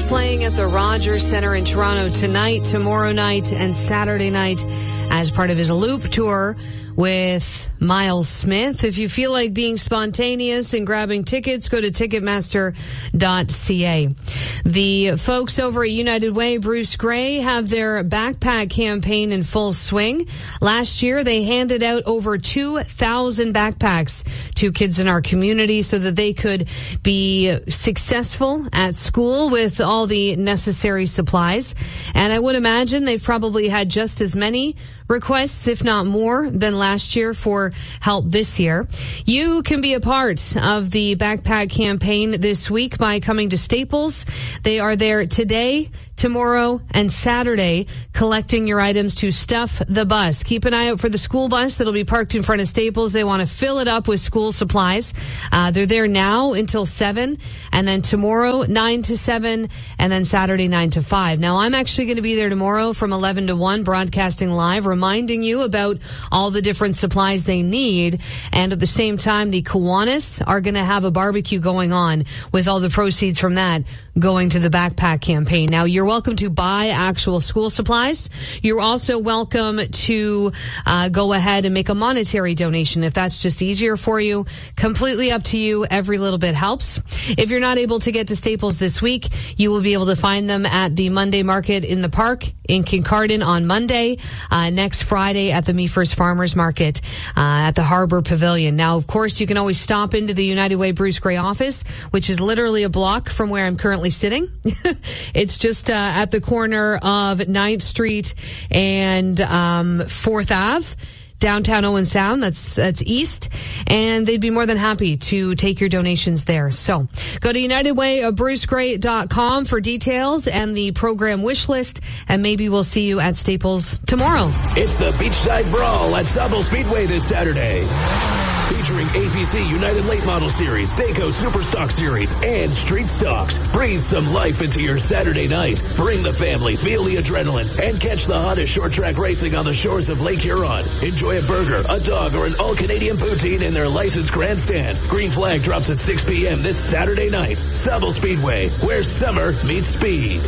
playing at the Rogers Centre in Toronto tonight, tomorrow night, and Saturday night as part of his Loop tour with Miles Smith. If you feel like being spontaneous and grabbing tickets, go to Ticketmaster.ca. The folks over at United Way, Bruce Gray, have their backpack campaign in full swing. Last year, they handed out over 2,000 backpacks to kids in our community so that they could be successful at school with all the necessary supplies. And I would imagine they've probably had just as many requests, if not more, than last year for help this year. You can be a part of the backpack campaign this week by coming to Staples. They are there today, tomorrow, and Saturday, collecting your items to stuff the bus. Keep an eye out for the school bus that'll be parked in front of Staples. They want to fill it up with school supplies. They're there now until 7, and then tomorrow 9 to 7, and then Saturday 9 to 5. Now, I'm actually going to be there tomorrow from 11 to 1, broadcasting live, reminding you about all the different supplies they need. And at the same time, the Kiwanis are going to have a barbecue going on with all the proceeds from that going to the backpack campaign. Now, you're welcome to buy actual school supplies. You're also welcome to go ahead and make a monetary donation if that's just easier for you. Completely up to you. Every little bit helps. If you're not able to get to Staples this week, you will be able to find them at the Monday Market in the Park in Kincardine on Monday, next Friday at the Me First Farmers Market at the Harbor Pavilion. Now, of course, you can always stop into the United Way Bruce Gray office, which is literally a block from where I'm currently sitting. It's just at the corner of 9th Street and 4th Ave. Downtown Owen Sound, that's east, and they'd be more than happy to take your donations there. So go to UnitedWayBruceGray.com for details and the program wish list, and maybe we'll see you at Staples tomorrow. It's the Beachside Brawl at Sauble Speedway this Saturday. Featuring APC United Late Model Series, Dayco Superstock Series, and Street Stocks. Breathe some life into your Saturday night. Bring the family, feel the adrenaline, and catch the hottest short track racing on the shores of Lake Huron. Enjoy a burger, a dog, or an all-Canadian poutine in their licensed grandstand. Green Flag drops at 6 p.m. this Saturday night. Sauble Speedway, where summer meets speed.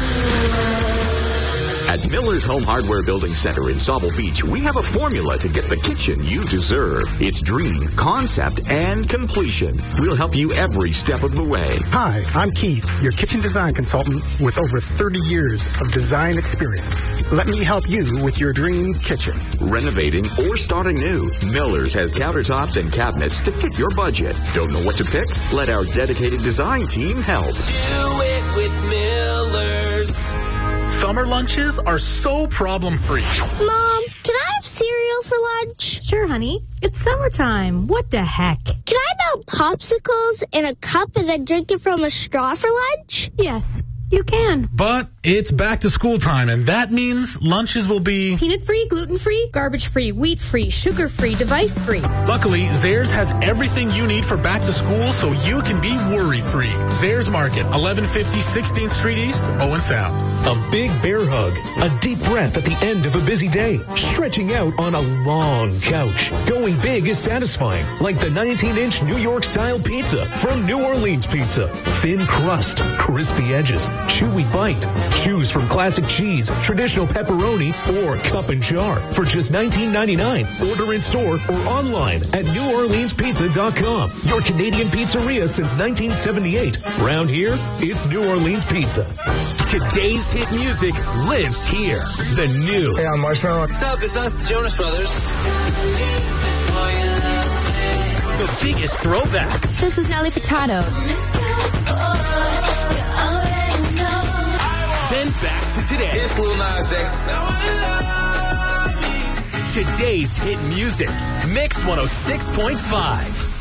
At Miller's Home Hardware Building Center in Sauble Beach, we have a formula to get the kitchen you deserve. It's dream, concept, and completion. We'll help you every step of the way. Hi, I'm Keith, your kitchen design consultant with over 30 years of design experience. Let me help you with your dream kitchen. Renovating or starting new, Miller's has countertops and cabinets to fit your budget. Don't know what to pick? Let our dedicated design team help. Do it with Miller's. Summer lunches are so problem-free. Mom, can I have cereal for lunch? Sure, honey. It's summertime. What the heck? Can I melt popsicles in a cup and then drink it from a straw for lunch? Yes, you can. But it's back to school time, and that means lunches will be peanut-free, gluten-free, garbage-free, wheat-free, sugar-free, device-free. Luckily, Zayres has everything you need for back to school so you can be worry-free. Zayres Market, 1150 16th Street East, Owen Sound. A big bear hug, a deep breath at the end of a busy day, stretching out on a long couch. Going big is satisfying, like the 19-inch New York-style pizza from New Orleans Pizza. Thin crust, crispy edges, chewy bite. Choose from classic cheese, traditional pepperoni, or cup and char for just $19.99. Order in store or online at NewOrleansPizza.com. Your Canadian pizzeria since 1978. Round here, it's New Orleans Pizza. Today's hit music lives here. The new. Hey, I'm Marshmallow. What's up? It's us, the Jonas Brothers. The biggest throwbacks. This is Nelly Furtado. Then back to today. It's Lil Nas X. Today's hit music. Mix 106.5.